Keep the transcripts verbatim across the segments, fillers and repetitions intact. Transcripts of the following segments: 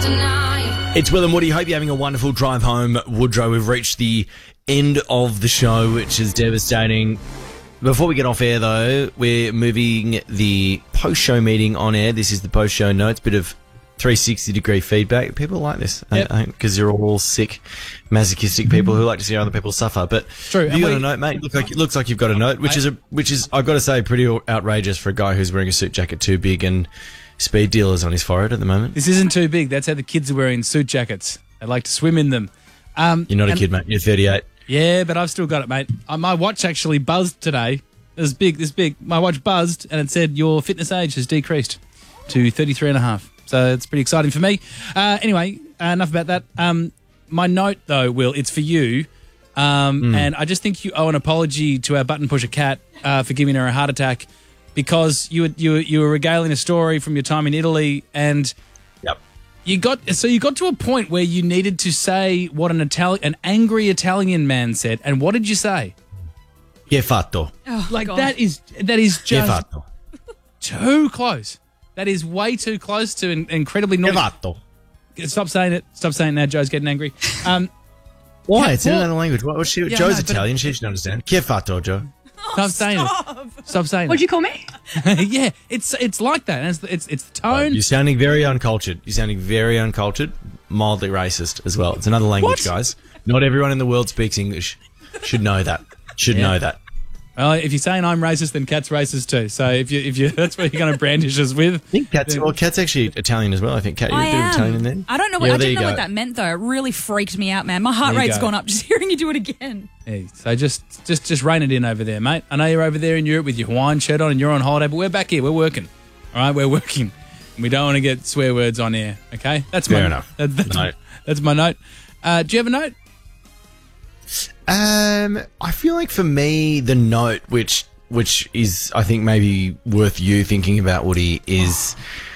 tonight. It's Will and Woody. Hope you're having a wonderful drive home, Woodrow. We've reached the end of the show, which is devastating. Before we get off air, though, we're moving the post-show meeting on air. This is the post-show notes, bit of three sixty degree feedback. People like this, Yep. because you're all sick, masochistic people who like to see other people suffer. But True. you And got we- a note, mate. Look like, it looks like you've got a note, which I- is a which is I've got to say pretty outrageous for a guy who's wearing a suit jacket too big and speed dealers on his forehead at the moment. This isn't too big. That's how the kids are wearing suit jackets. They like to swim in them. Um, You're not a and- kid, mate. You're thirty-eight. Yeah, but I've still got it, mate. Uh, my watch actually buzzed today. This big, this big. My watch buzzed and it said your fitness age has decreased to thirty-three and a half. So it's pretty exciting for me. Uh, anyway, uh, enough about that. Um, my note, though, Will, it's for you. Um, Mm. And I just think you owe an apology to our button pusher Kat uh, for giving her a heart attack because you were, you, were, you were regaling a story from your time in Italy and Yep. you got so you got to a point where you needed to say what an Italian, an angry Italian man said. And what did you say? Che fatto. Oh, Like God. that is that is Che just fatto. too close. That is way too close to in, incredibly Che naughty. fatto. Stop saying it. Stop saying it now. Joe's getting angry. Um, Why? Yeah, It's in well- another language. What, what's she, Yeah, Joe's no, but- Italian. She should understand. Che fatto, Joe. stop saying it. Stop saying What'd it. you call me? yeah, it's it's like that. And It's it's it's the tone. You're sounding very uncultured. You're sounding very uncultured, mildly racist as well. It's another language, What? guys. Not everyone in the world speaks English. Should know that. Should Yeah. know that. Well, if you're saying I'm racist, then Kat's racist too. So if you if you that's what you're going to brandish us with. I think Kat's, well, Kat's actually Italian as well. I think, Kat, you're I a bit of am. Italian in there. I don't know. Yeah, I there didn't you know go. what that meant though. It really freaked me out, man. My heart There you rate's go. gone up just hearing you do it again. Hey, so just just just rein it in over there, mate. I know you're over there in Europe with your Hawaiian shirt on and you're on holiday, but we're back here. We're working. All right, we're working. We don't want to get swear words on air. Okay, that's Fair my enough. That, that's, No. that's my note. Uh, do you have a note? Um, I feel like for me, the note, which which is, I think, maybe worth you thinking about, Woody, is...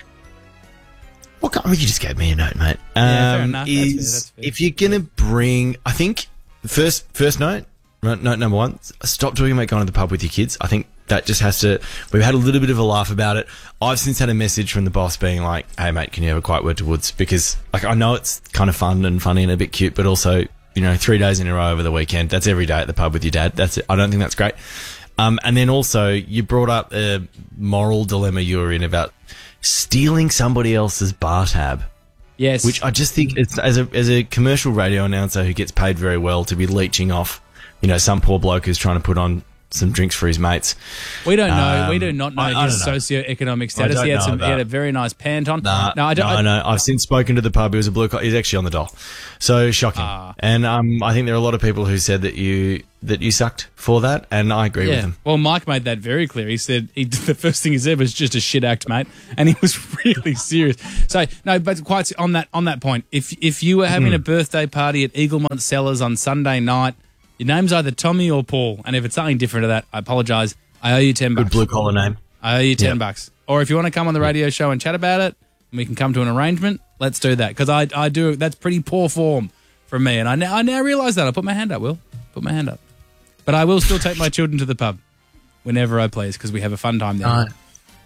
What kind, well, you just gave me a note, mate. Um, Yeah, fair enough. That's fair, is that's fair. if you're going to bring... I think, first first note, note number one, stop talking about going to the pub with your kids. I think that just has to... We've had a little bit of a laugh about it. I've since had a message from the boss being like, hey, mate, can you have a quiet word to Woods? Because, like, I know it's kind of fun and funny and a bit cute, but also... You know, three days in a row over the weekend. That's every day at the pub with your dad. That's it. I don't think that's great. Um, and then also, you brought up a moral dilemma you were in about stealing somebody else's bar tab, Yes. which I just think it's as a as a commercial radio announcer who gets paid very well to be leeching off, you know, some poor bloke who's trying to put on some drinks for his mates. we don't know. um, we do not know I- I his don't know. socioeconomic status. don't He had know some. He had that. a very nice pant on. Nah, no, I don't. No, I, no. I've since spoken to the pub. He was a blue. Co- he's actually on the dole. So shocking. Ah. And um, I think there are a lot of people who said that you that you sucked for that, and I agree with Yeah. them. Well, Mike made that very clear. He said he, the first thing he said was just a shit act, mate, and he was really serious. So no, but quite on that on that point, if if you were having Hmm. a birthday party at Eaglemont Cellars on Sunday night, your name's either Tommy or Paul, and if it's something different to that, I apologise. I owe you ten Good bucks. blue collar name. I owe you ten Yeah. bucks. Or if you want to come on the radio show and chat about it, and we can come to an arrangement, let's do that. Because I I do that's pretty poor form from me, and I now I now realise that. I put my hand up, Will. Put my hand up. But I will still take my children to the pub whenever I please because we have a fun time there. Uh,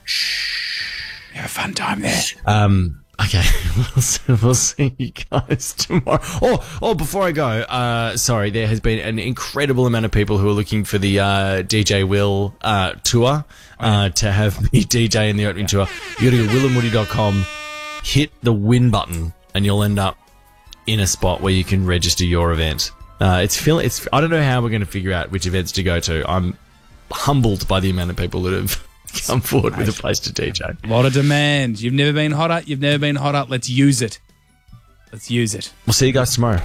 we have a fun time there. Um. Okay, we'll see, we'll see you guys tomorrow. Oh, oh! Before I go, uh, sorry, there has been an incredible amount of people who are looking for the uh, D J Will uh, tour uh, to have me D J in the opening tour. You got to go will and woody dot com, hit the win button, and you'll end up in a spot where you can register your event. Uh, it's feel it's. I don't know how we're going to figure out which events to go to. I'm humbled by the amount of people that have come forward with a place to D J. A lot of demand. You've never been hotter. You've never been hotter. Let's use it. Let's use it. We'll see you guys tomorrow.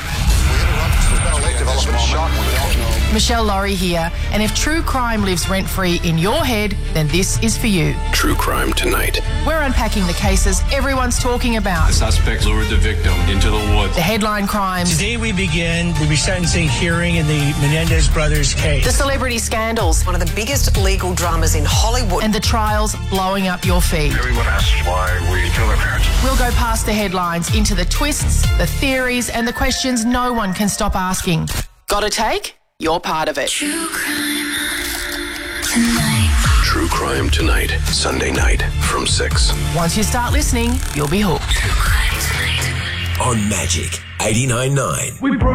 Michelle Laurie here, and if true crime lives rent-free in your head, then this is for you. True crime tonight. We're unpacking the cases everyone's talking about. The suspect lured the victim into the woods. The headline crimes, Today we begin the resentencing hearing in the Menendez brothers case. the celebrity scandals, One of the biggest legal dramas in Hollywood. and the trials blowing up your feed. Everyone asks why we kill our parents. We'll go past the headlines into the twists, the theories, and the questions no one can stop asking. Got a take? You're part of it. True crime tonight. True crime tonight. Sunday night from six. Once you start listening, you'll be hooked. True crime tonight. on Magic eighty-nine point nine.